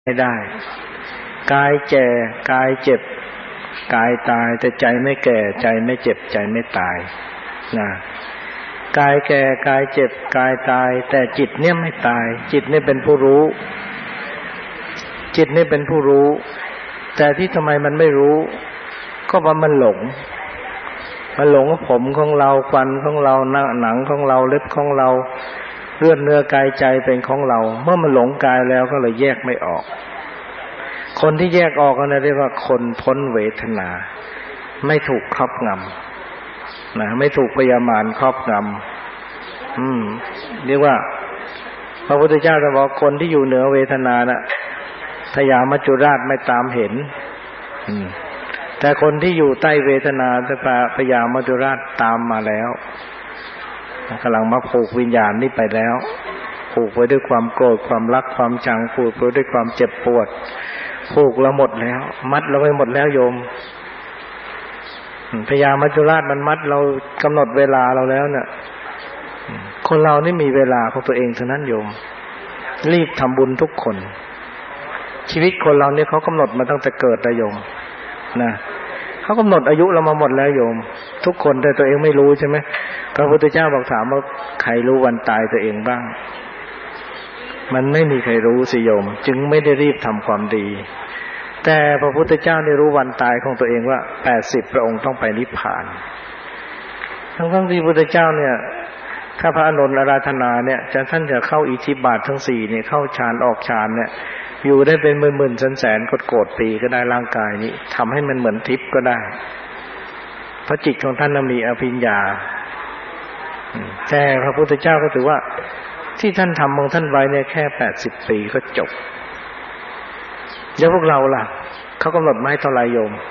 ไม่ได้กายแก่กายเจ็บกายตายแต่ใจไม่แก่ใจไม่เจ็บใจไม่ตายนะกายแก่กายเจ็บกายตายแต่จิตเนี่ยไม่ตายจิตเนี่ยเป็นผู้รู้จิตนี่เป็นผู้รู้แต่ที่ทำไมมันไม่รู้ก็เพราะมันหลงผมของเราฟันของเราหนังของเราเล็บของเราเลือดเนื้อกายใจเป็นของเราเมื่อมันหลงกายแล้วก็เลยแยกไม่ออกคนที่แยกออกก็เรียกว่าคนพ้นเวทนาไม่ถูกครอบงำนะไม่ถูกพยามารครอบงำเรียกว่าพระพุทธเจ้าจะบอกคนที่อยู่เหนือเวทนาน่ะพยามัจจุราชไม่ตามเห็นแต่คนที่อยู่ใต้เวทนาพยามัจจุราชตามมาแล้วกำลังมาผูกวิญญาณนี่ไปแล้วผูกไว้ด้วยความโกรธความรักความชังผูกไว้ด้วยความเจ็บปวดผูกเราหมดแล้วมัดเราไว้หมดแล้วโยมพยามัจจุราชมันมัดเรากำหนดเวลาเราแล้วเนี่ยคนเรานี่มีเวลาของตัวเองเท่านั้นโยมรีบทำบุญทุกคนชีวิตคนเราเนี่ยเขากำหนดมาตั้งแต่เกิดนะโยมนะเขากำหนดอายุเรามาหมดแล้วโยมทุกคนแต่ตัวเองไม่รู้ใช่ไหมพระพุทธเจ้าบอกถามว่าใครรู้วันตายตัวเองบ้างมันไม่มีใครรู้สิโยมจึงไม่ได้รีบทำความดีแต่พระพุทธเจ้าได้รู้วันตายของตัวเองว่า80พระองค์ต้องไปนิพพานทั้งที่พระพุทธเจ้าเนี่ยถ้าพระอานนท์อาราธนาเนี่ยท่านจะเข้าอิทธิบาททั้ง4เนี่ยเข้าฌานออกฌานเนี่ยอยู่ได้เป็นหมื่นๆแสนๆโกรธปีก็ได้ร่างกายนี้ทำให้มันเหมือนทิพย์ก็ได้เพราะจิตของท่านมีอภิญญาแต่พระพุทธเจ้าก็ถือว่าที่ท่านทำของท่านไว้เนี่ยแค่80ปีก็จบแล้วพวกเราล่ะเขากำหนดมาให้เท่าไหร่โยม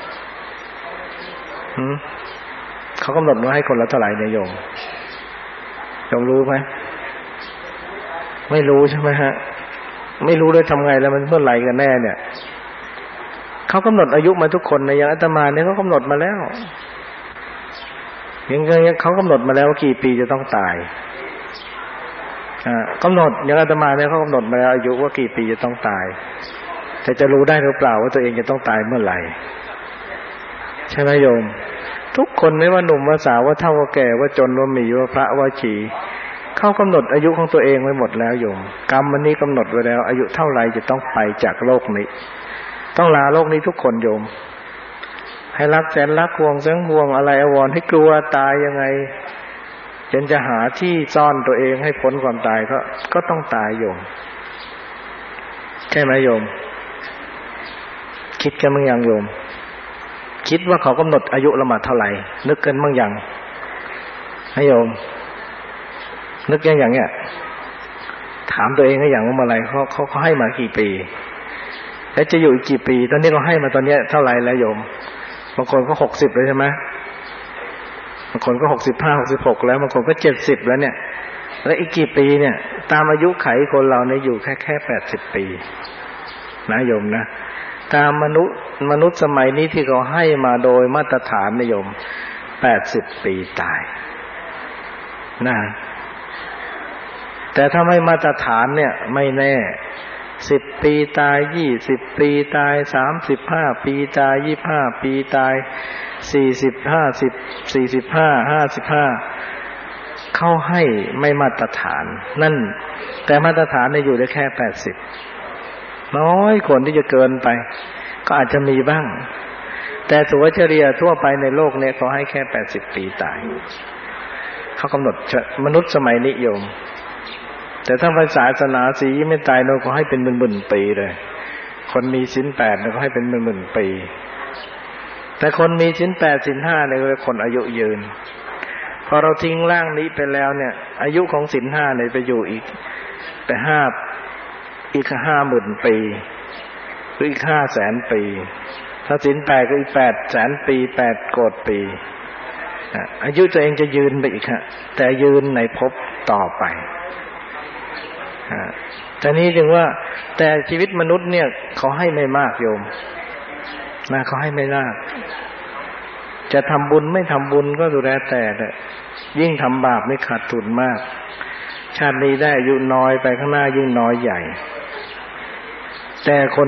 เขากำหนดมาให้คนละเท่าไหร่เนี่ยโยมรู้ไหมไม่รู้ใช่ไหมฮะไม่รู้เลยทำไงแล้วมันเมื่อไหร่กันแน่เนี่ยเขากำหนดอายุมาทุกคนนะอย่างอาตมาเนี่ยเขากำหนดมาแล้วอย่างเขากำหนดมาแล้วว่ากี่ปีจะต้องตายกำหนดอย่างอาตมาเนี่ยเขากำหนดมาแล้วอายุว่ากี่ปีจะต้องตายแต่จะรู้ได้หรือเปล่าว่าตัวเองจะต้องตายเมื่อไหร่ใช่ไหมโยมทุกคนไม่ว่าหนุ่มว่าสาวว่าเฒ่าว่าแก่ว่าจนว่ามีว่าพระว่าชีเขากำหนดอายุของตัวเองไว้หมดแล้วโยมกรรมมันนี้กำหนดไว้แล้วอายุเท่าไหร่จะต้องไปจากโลกนี้ต้องลาโลกนี้ทุกคนโยมให้รักแสนรักห่วงแสนห่วงอะไรอวรให้กลัวตายยังไงจนจะหาที่ซ่อนตัวเองให้พ้นความตายก็ต้องตายโยมใช่ไหมโยมคิดกันบ้างยังโยมคิดว่าเขากำหนดอายุเรามาเท่าไหร่นึกกันบ้างยังให้โยมนึกอย่างเงี้ยถามตัวเองให้อย่างว่าเมื่อไหร่เขาให้มากี่ปีแล้วจะอยู่อีกกี่ปีตอนนี้เขาให้มาตอนนี้เท่าไหร่แล้วโยมบางคนก็60เลยใช่ไหมบางคนก็65 66แล้วบางคนก็70แล้วเนี่ยแล้วอีกกี่ปีเนี่ยตามอายุไขคนเราเนี่ยอยู่แค่80ปีนะโยมนะตามมนุษย์สมัยนี้ที่เขาให้มาโดยมาตรฐานนะโยม80ปีตายนะแต่ถ้าไม่มาตรฐานเนี่ยไม่แน่10ปีตาย20ปีตาย35ปีตาย25ปีตาย40 50 45 55เข้าให้ไม่มาตรฐานนั่นแต่มาตรฐานเนี่ยอยู่ได้แค่80น้อยคนที่จะเกินไปก็อาจจะมีบ้างแต่ตัวเฉลี่ยทั่วไปในโลกเนี่ยเขาให้แค่80ปีตายเขากำหนดมนุษย์สมัยนิยมแต่ถ้าศาสนาสีไม่ตายเราก็ให้เป็นหมื่นๆปีเลยคนมีศีล8เนี่ยก็ให้เป็นหมื่นๆปีแต่คนมีศีล8ศีล5เนี่ยคือคนอายุยืนพอเราทิ้งร่างนี้ไปแล้วเนี่ยอายุของศีล5เนี่ยไปอยู่อีกแต่อีก 50,000 ปีหรืออีก 500,000 ปีถ้าศีล8ก็อีก 800,000 ปี8โกฏปีอายุตัวเองจะยืนไปอีกฮะแต่ยืนในภพต่อไปแต่นี้จึงว่าแต่ชีวิตมนุษย์เนี่ยเขาให้ไม่มากโยมนะเขาให้ไม่มากจะทำบุญไม่ทำบุญก็ดูแลแต่ยิ่งทำบาปไม่ขาดทุนมากชาตินี้ได้อายุน้อยไปข้างหน้ายิ่งน้อยใหญ่แต่คน